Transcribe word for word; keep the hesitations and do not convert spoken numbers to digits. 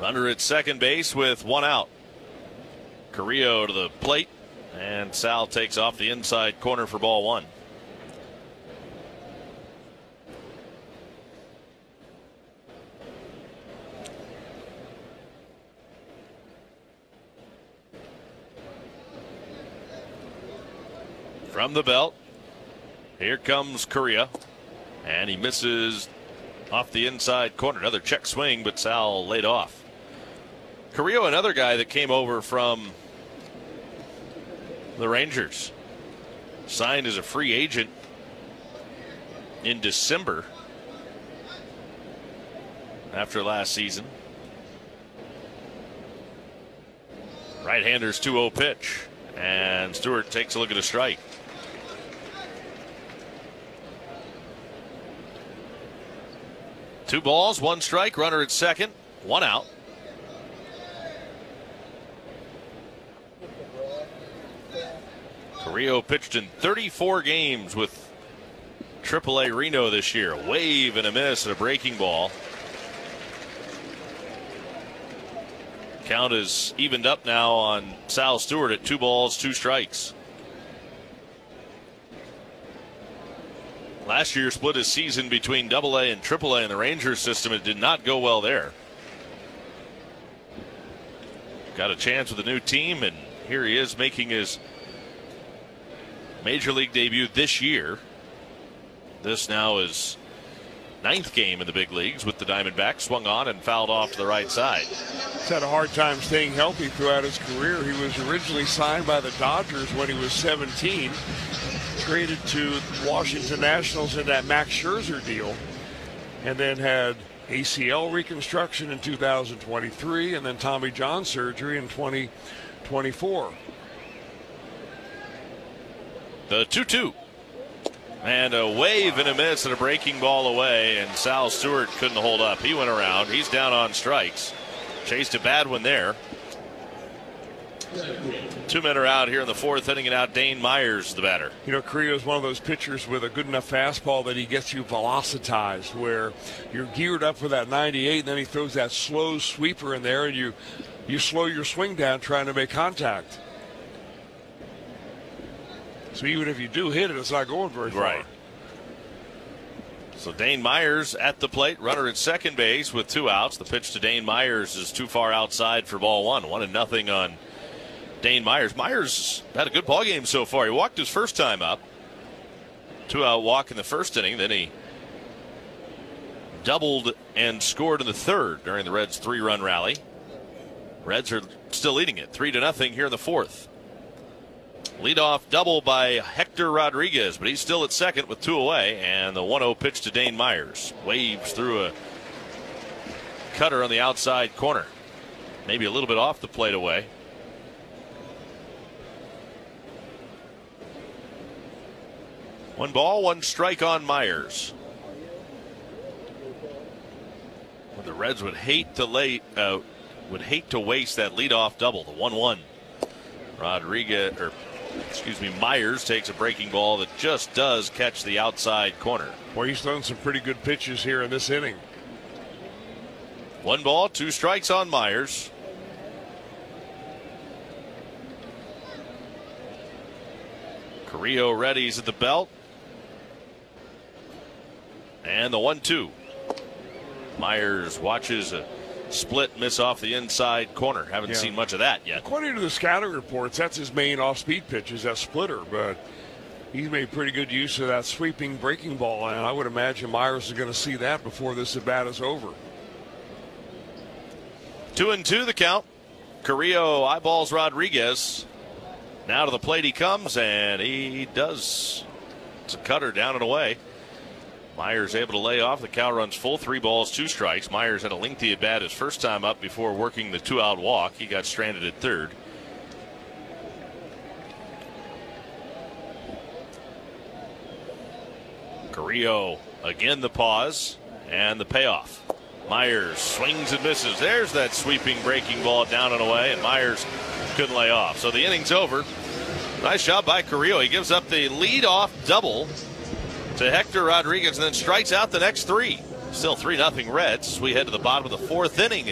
Runner at second base with one out. Carrillo to the plate, and Sal takes off the inside corner for ball one. From the belt, here comes Correa, and he misses off the inside corner. Another check swing, but Sal laid off. Carrillo, another guy that came over from the Rangers, signed as a free agent in December after last season. Right-hander's two oh pitch, and Stewart takes a look at a strike. Two balls, one strike, runner at second, one out. Carrillo pitched in thirty-four games with triple A Reno this year. A wave and a miss and a breaking ball. Count is evened up now on Sal Stewart at two balls, two strikes. Last year split his season between double A and triple A in the Rangers system. It did not go well there. Got a chance with a new team, and here he is making his Major League debut this year. This now is ninth game in the big leagues with the Diamondbacks. Swung on and fouled off to the right side. He's had a hard time staying healthy throughout his career. He was originally signed by the Dodgers when he was seventeen. Traded to Washington Nationals in that Max Scherzer deal. And then had A C L reconstruction in two thousand twenty-three and then Tommy John surgery in twenty twenty-four. The two two. And a wave and a miss and a breaking ball away, and Sal Stewart couldn't hold up. He went around. He's down on strikes. Chased a bad one there. Two men are out here in the fourth inning, and out Dane Myers, the batter. You know, Carrillo is one of those pitchers with a good enough fastball that he gets you velocitized, where you're geared up for that ninety-eight, and then he throws that slow sweeper in there, and you, you slow your swing down trying to make contact. So even if you do hit it, it's not going very far. Right. So Dane Myers at the plate, runner at second base with two outs. The pitch to Dane Myers is too far outside for ball one. One and nothing on Dane Myers. Myers had a good ball game so far. He walked his first time up. Two out walk in the first inning. Then he doubled and scored in the third during the Reds' three-run rally. Reds are still leading it three to nothing here in the fourth. Leadoff double by Hector Rodriguez, but he's still at second with two away, and the one oh pitch to Dane Myers. Waves through a cutter on the outside corner. Maybe a little bit off the plate away. One ball, one strike on Myers. Well, the Reds would hate to late, uh, would hate to waste that leadoff double, the one one. Rodriguez, or excuse me, Myers takes a breaking ball that just does catch the outside corner. Well, he's thrown some pretty good pitches here in this inning. One ball, two strikes on Myers. Carrillo readies at the belt. And the one two. Myers watches a split miss off the inside corner. Haven't yeah. seen much of that yet. According to the scouting reports, that's his main off-speed pitch, is that splitter, but he's made pretty good use of that sweeping breaking ball, and I would imagine Myers is going to see that before this at-bat is over. Two and two the count. Carrillo eyeballs Rodriguez. Now to the plate he comes, and he does. It's a cutter down and away. Myers able to lay off. The count runs full, three balls, two strikes. Myers had a lengthy at bat his first time up before working the two-out walk. He got stranded at third. Carrillo again the pause and the payoff. Myers swings and misses. There's that sweeping breaking ball down and away, and Myers couldn't lay off. So the inning's over. Nice job by Carrillo. He gives up the lead-off double to Hector Rodriguez and then strikes out the next three. Still three nothing Reds as we head to the bottom of the fourth inning.